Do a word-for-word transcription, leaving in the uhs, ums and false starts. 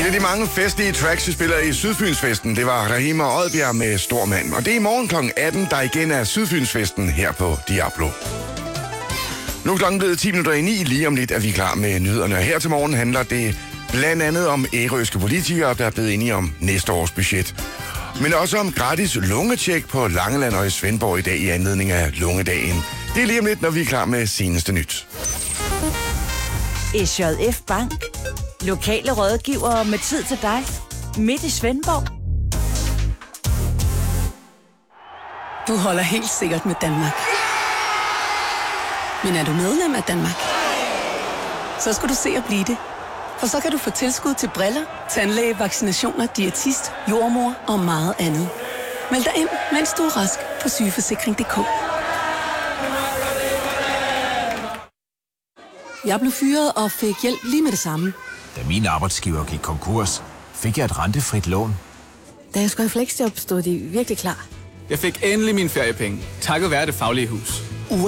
Et af de mange festlige tracks, vi spiller i Sydfynsfesten, det var Rahima Oddbjerg med Stormand. Og det er i morgen klokken atten, der igen er Sydfynsfesten her på Diablo. Nu er klokken blevet ti minutter i ni. Lige om lidt er vi klar med nyhederne. Her til morgen handler det blandt andet om ærøske politikere, der er blevet enige om næste års budget. Men også om gratis lungetjek på Langeland og i Svendborg i dag i anledning af lungedagen. Det er lige om lidt, når vi er klar med seneste nyt. S J F Bank. Lokale rådgivere med tid til dig. Midt i Svendborg. Du holder helt sikkert med Danmark. Men er du medlem af Danmark? Så skal du se at blive det. For så kan du få tilskud til briller, tandlæge, vaccinationer, diætist, jordmor og meget andet. Meld dig ind, mens du er rask på sygeforsikring punktum d k. Jeg blev fyret og fik hjælp lige med det samme. Da min arbejdsgiver gik konkurs, fik jeg et rentefrit lån. Da jeg skulle i fleksjob, stod de virkelig klar. Jeg fik endelig mine feriepenge, takket være Det Faglige Hus.